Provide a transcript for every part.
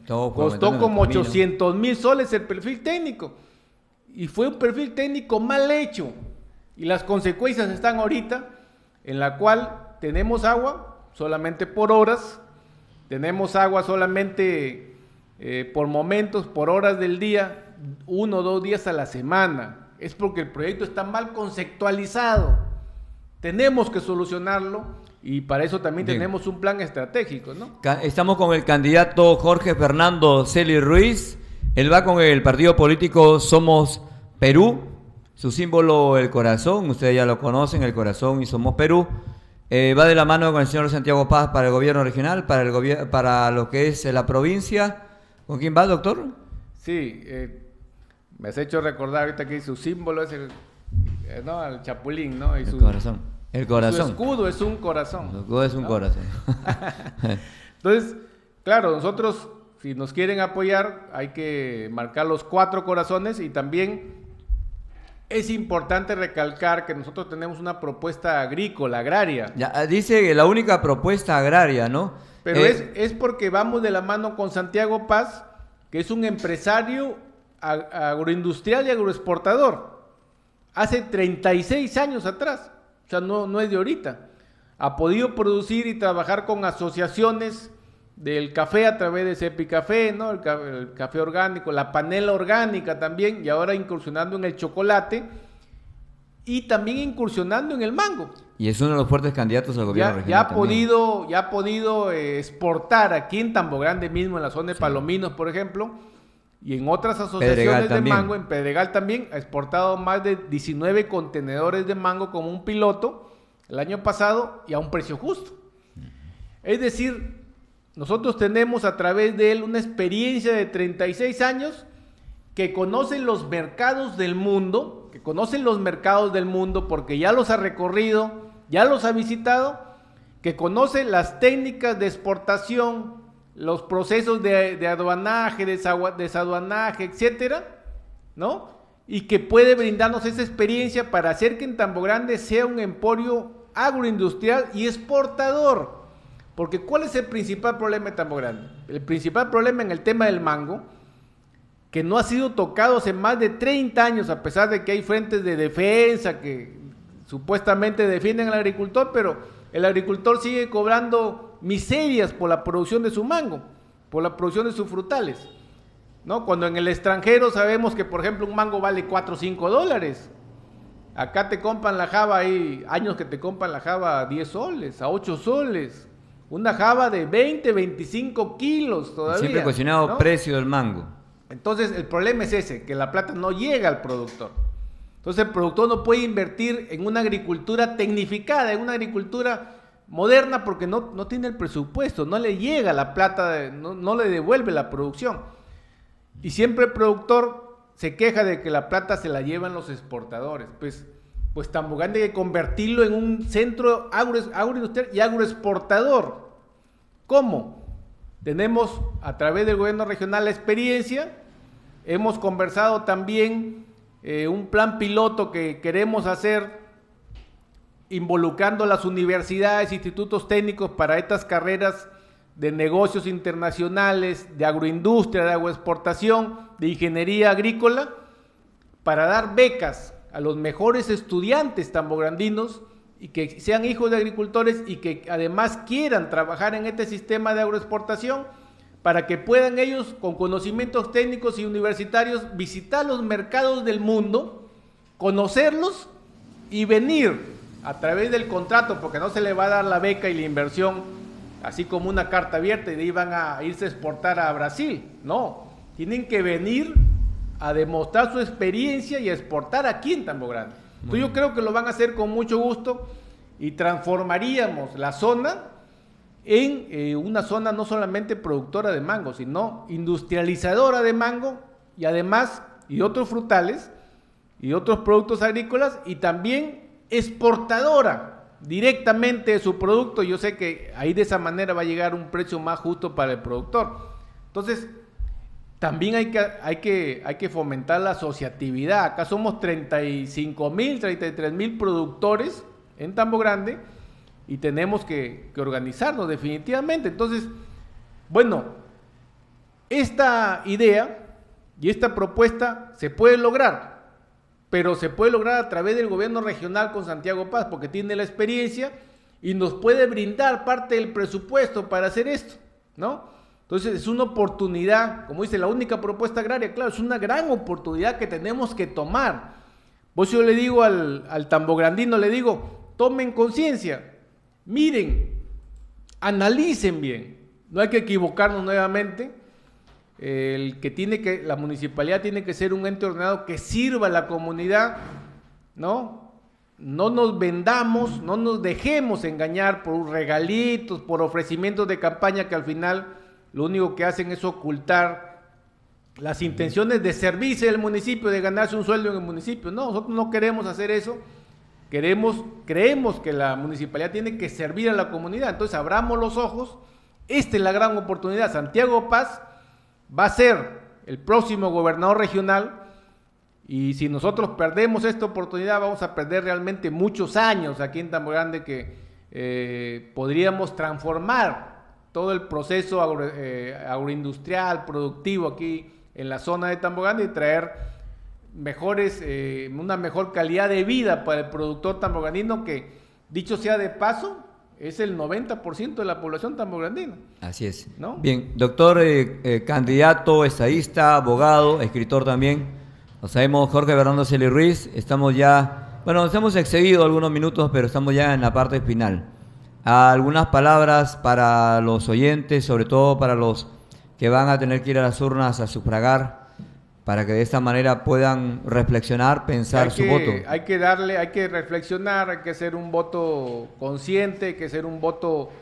Todo fue Costó aumentando en como el camino. 800,000 soles el perfil técnico. Y fue un perfil técnico mal hecho. Y las consecuencias están ahorita, en la cual tenemos agua solamente por horas, tenemos agua solamente por momentos, por horas del día, 1 o 2 días a la semana. Es porque el proyecto está mal conceptualizado. Tenemos que solucionarlo y para eso también Bien. tenemos un plan estratégico, ¿no? Estamos con el candidato Jorge Fernando Celi Ruiz. Él va con el partido político Somos Perú. Su símbolo, el corazón. Ustedes ya lo conocen, el corazón y Somos Perú. Va de la mano con el señor Santiago Paz para el gobierno regional, para lo que es la provincia. ¿Con quién va, doctor? Sí, me has hecho recordar ahorita que su símbolo es ¿no? El chapulín, ¿no? Y El corazón. El corazón. su escudo es un corazón. Su escudo es un ¿no? corazón. Entonces, claro, nosotros, si nos quieren apoyar, hay que marcar los 4 corazones y también es importante recalcar que nosotros tenemos una propuesta agrícola, agraria. Ya, dice la única propuesta agraria, ¿no? Pero es porque vamos de la mano con Santiago Paz, que es un empresario agroindustrial y agroexportador. Hace 36 años atrás, o sea, no es de ahorita. Ha podido producir y trabajar con asociaciones del café a través de Cepicafé, ¿no? El café orgánico, la panela orgánica también, y ahora incursionando en el chocolate y también incursionando en el mango. Y es uno de los fuertes candidatos al gobierno regional. Ya ha podido exportar aquí en Tambo Grande mismo, en la zona de Palominos, por ejemplo, y en otras asociaciones de mango, en Pedregal también, ha exportado más de 19 contenedores de mango como un piloto el año pasado y a un precio justo. Es decir, nosotros tenemos a través de él una experiencia de 36 años que conoce los mercados del mundo, porque ya los ha recorrido, ya los ha visitado, que conoce las técnicas de exportación, los procesos de aduanaje, desaduanaje, etcétera, ¿no? Y que puede brindarnos esa experiencia para hacer que en Tambo Grande sea un emporio agroindustrial y exportador. Porque ¿cuál es el principal problema de Tambo Grande? El principal problema en el tema del mango, que no ha sido tocado hace más de 30 años, a pesar de que hay frentes de defensa que supuestamente defienden al agricultor, pero el agricultor sigue cobrando miserias por la producción de su mango, por la producción de sus frutales, ¿no? Cuando en el extranjero sabemos que, por ejemplo, un mango vale 4 o 5 dólares. Acá te compran la java, hay años que te compran la java a 10 soles, a 8 soles. Una java de 20, 25 kilos todavía. Siempre cuestionado, ¿no? Precio del mango. Entonces, el problema es ese, que la plata no llega al productor. Entonces, el productor no puede invertir en una agricultura tecnificada, en una agricultura moderna, porque no tiene el presupuesto, no le llega la plata, no le devuelve la producción. Y siempre el productor se queja de que la plata se la llevan los exportadores. Pues Tambo Grande hay que convertirlo en un centro agroindustrial y agroexportador. ¿Cómo? Tenemos a través del gobierno regional la experiencia, hemos conversado también un plan piloto que queremos hacer involucrando las universidades, institutos técnicos para estas carreras de negocios internacionales, de agroindustria, de agroexportación, de ingeniería agrícola, para dar becas a los mejores estudiantes tambograndinos y que sean hijos de agricultores y que además quieran trabajar en este sistema de agroexportación para que puedan ellos, con conocimientos técnicos y universitarios, visitar los mercados del mundo, conocerlos y venir a través del contrato, porque no se le va a dar la beca y la inversión así como una carta abierta y de ahí van a irse a exportar a Brasil. No, tienen que venir a demostrar su experiencia y a exportar aquí en Tambo Grande. Entonces yo creo que lo van a hacer con mucho gusto y transformaríamos la zona en una zona no solamente productora de mango, sino industrializadora de mango y además y otros frutales y otros productos agrícolas y también exportadora directamente de su producto. Yo sé que ahí de esa manera va a llegar un precio más justo para el productor. Entonces, también hay que fomentar la asociatividad. Acá somos 35,000, 33,000 productores en Tambo Grande y tenemos que organizarnos definitivamente. Entonces, bueno, esta idea y esta propuesta se puede lograr, pero se puede lograr a través del gobierno regional con Santiago Paz, porque tiene la experiencia y nos puede brindar parte del presupuesto para hacer esto, ¿no? Entonces es una oportunidad, como dice, la única propuesta agraria, claro, es una gran oportunidad que tenemos que tomar. Pues yo le digo al tambograndino, le digo, tomen conciencia, miren, analicen bien, no hay que equivocarnos nuevamente. La municipalidad tiene que ser un ente ordenado que sirva a la comunidad, ¿no? No nos vendamos, no nos dejemos engañar por regalitos, por ofrecimientos de campaña que al final lo único que hacen es ocultar las intenciones de servirse del municipio, de ganarse un sueldo en el municipio. No, nosotros no queremos hacer eso. Creemos que la municipalidad tiene que servir a la comunidad. Entonces abramos los ojos. Esta es la gran oportunidad. Santiago Paz va a ser el próximo gobernador regional, y si nosotros perdemos esta oportunidad vamos a perder realmente muchos años aquí en Tambo Grande, que podríamos transformar todo el proceso agroindustrial, productivo aquí en la zona de Tambo Grande y traer una mejor calidad de vida para el productor tambograndino, que dicho sea de paso, es el 90% de la población tambograndina. Así es. ¿No? Bien, doctor, candidato, estadista, abogado, escritor también. Lo sabemos, Jorge Fernando Celis Ruiz. Estamos ya, bueno, nos hemos excedido algunos minutos, pero estamos ya en la parte final. Algunas palabras para los oyentes, sobre todo para los que van a tener que ir a las urnas a sufragar, para que de esta manera puedan reflexionar, pensar su voto. Hay que reflexionar, hay que hacer un voto consciente, hay que hacer un voto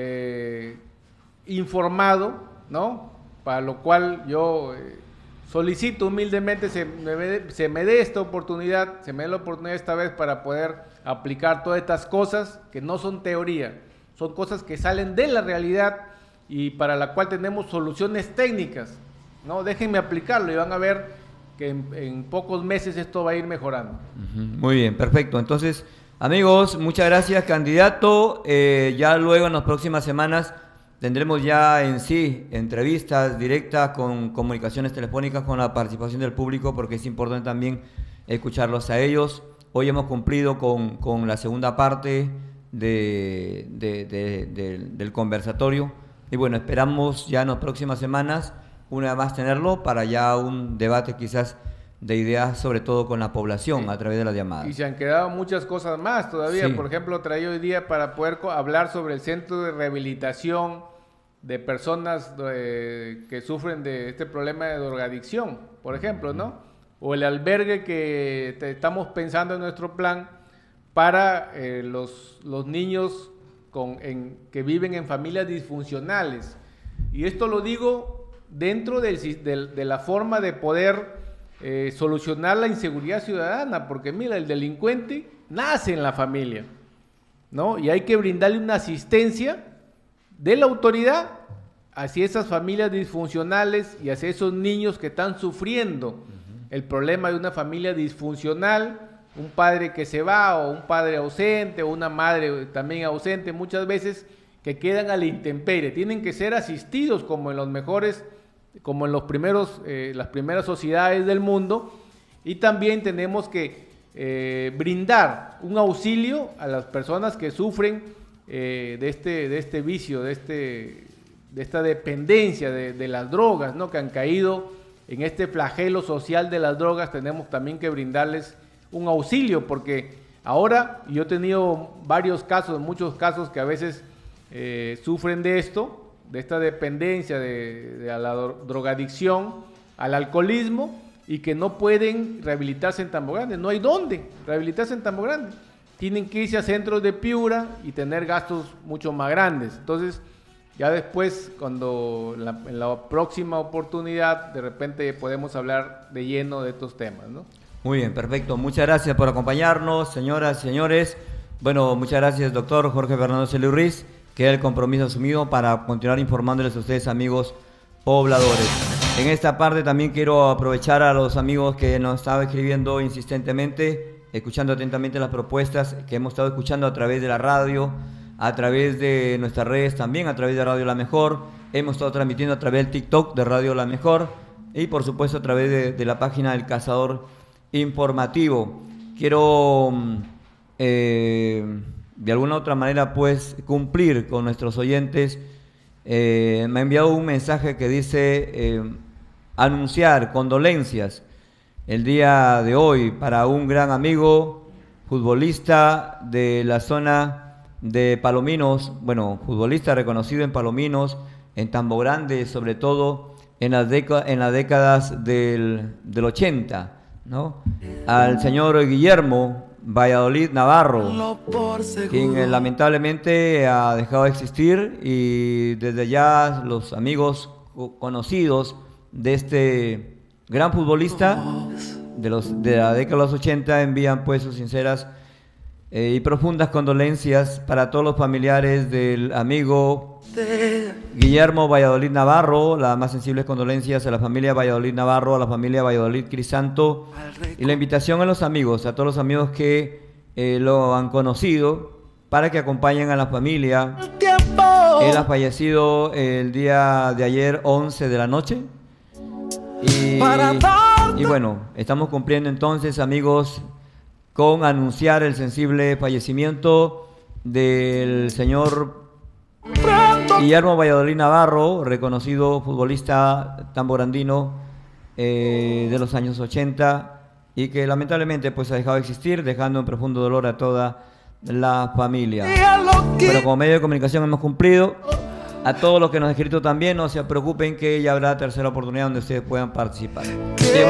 informado, ¿no? Para lo cual yo solicito humildemente se me dé esta oportunidad, se me dé la oportunidad esta vez para poder aplicar todas estas cosas que no son teoría, son cosas que salen de la realidad y para la cual tenemos soluciones técnicas. No, déjenme aplicarlo y van a ver que en pocos meses esto va a ir mejorando. Muy bien, perfecto. Entonces, amigos, muchas gracias, candidato. Ya luego en las próximas semanas tendremos ya en sí entrevistas directas con comunicaciones telefónicas con la participación del público, porque es importante también escucharlos a ellos. Hoy hemos cumplido con la segunda parte del conversatorio y bueno, esperamos ya en las próximas semanas una vez más tenerlo para ya un debate quizás de ideas, sobre todo con la población, sí, a través de las llamadas. Y se han quedado muchas cosas más todavía. Sí. Por ejemplo, traía hoy día para poder hablar sobre el centro de rehabilitación de personas que sufren de este problema de drogadicción, por ejemplo, ¿no? O el albergue que estamos pensando en nuestro plan para los niños que viven en familias disfuncionales. Y esto lo digo dentro de la forma de poder solucionar la inseguridad ciudadana, porque mira, el delincuente nace en la familia, ¿no? Y hay que brindarle una asistencia de la autoridad hacia esas familias disfuncionales y hacia esos niños que están sufriendo el problema de una familia disfuncional, un padre que se va o un padre ausente o una madre también ausente, muchas veces que quedan a la intemperie, tienen que ser asistidos como en las primeras sociedades del mundo, y también tenemos que brindar un auxilio a las personas que sufren de este vicio, de esta dependencia de las drogas, ¿no? Que han caído en este flagelo social de las drogas. Tenemos también que brindarles un auxilio, porque ahora yo he tenido muchos casos que a veces sufren de esto, de esta dependencia de la drogadicción, al alcoholismo, y que no pueden rehabilitarse en Tambo Grande. No hay dónde rehabilitarse en Tambo Grande. Tienen que irse a centros de Piura y tener gastos mucho más grandes. Entonces, ya después, en la próxima oportunidad, de repente podemos hablar de lleno de estos temas, ¿no? Muy bien, perfecto. Muchas gracias por acompañarnos, señoras, señores. Bueno, muchas gracias, doctor Jorge Fernando Celis Ruiz. Queda el compromiso asumido para continuar informándoles a ustedes, amigos pobladores. En esta parte también quiero aprovechar a los amigos que nos estaban escribiendo insistentemente, escuchando atentamente las propuestas que hemos estado escuchando a través de la radio, a través de nuestras redes también, a través de Radio La Mejor, Hemos estado transmitiendo a través del TikTok de Radio La Mejor y por supuesto a través de la página del Cazador Informativo. Quiero de alguna u otra manera pues cumplir con nuestros oyentes. Me ha enviado un mensaje que dice anunciar condolencias el día de hoy para un gran amigo futbolista de la zona de Palominos, bueno, futbolista reconocido en Palominos, en Tambo Grande, sobre todo en las décadas del 80, ¿no? Al señor Guillermo Valladolid Navarro, quien lamentablemente ha dejado de existir, y desde ya los amigos conocidos de este gran futbolista de la década de los 80 envían pues sus sinceras y profundas condolencias para todos los familiares del amigo Guillermo Valladolid Navarro. Las más sensibles condolencias a la familia Valladolid Navarro, a la familia Valladolid Crisanto, y la invitación a los amigos, a todos los amigos que lo han conocido, para que acompañen a la familia. Él ha fallecido el día de ayer 11 de la noche y bueno, estamos cumpliendo entonces, amigos, con anunciar el sensible fallecimiento del señor Guillermo Valladolid Navarro, reconocido futbolista tamborandino de los años 80, y que lamentablemente pues ha dejado de existir, dejando un profundo dolor a toda la familia. Pero como medio de comunicación hemos cumplido. A todos los que nos han escrito también, no se preocupen, que ya habrá tercera oportunidad donde ustedes puedan participar.